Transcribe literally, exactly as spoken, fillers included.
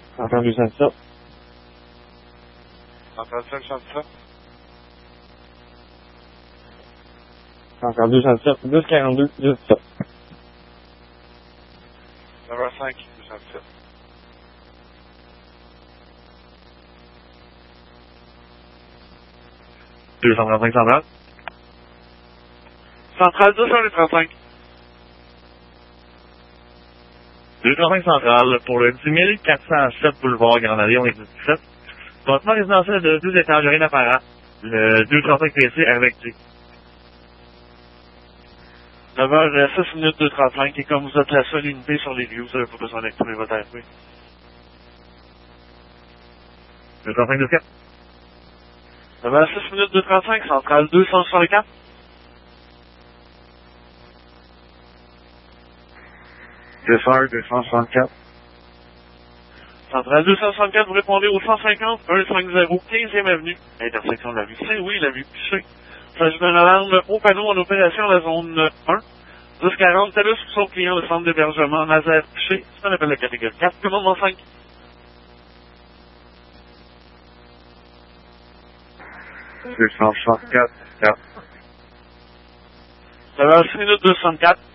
Central deux cent sept. Central cinq cent sept. Central deux cent sept. dix quarante-deux, dix sept. neuf heures cinq, deux cent sept. deux cent trente-cinq central. Central deux cent trente-cinq. deux cent trente-cinq central pour le dix mille quatre cent sept boulevard Grande Allée, on est dix-sept. Bâtiment résidentiel de deux étages, rien d'apparent. Le deux cent trente-cinq P C avec G. neuf heures six minutes deux trente-cinq, et comme vous êtes la seule unité sur les lieux, vous n'avez pas besoin d'activer votre R P. deux cent cinq deux quatre. neuf heures six minutes deux trente-cinq, Central deux cent soixante-quatre. deux cent deux cent soixante-quatre. Central deux cent soixante-quatre, vous répondez au cent cinquante, cent cinquante, quinzième avenue, intersection de la vue C, oui, la vue Piché. Il s'agit d'une alarme au panneau en opération à la zone un. dix quarante, talus pour son client, le centre d'hébergement Nazaire Piché. C'est un appel de catégorie quatre, commandement cinq. deux cent soixante-quatre, quatre. neuf heures six minutes deux cent soixante-quatre.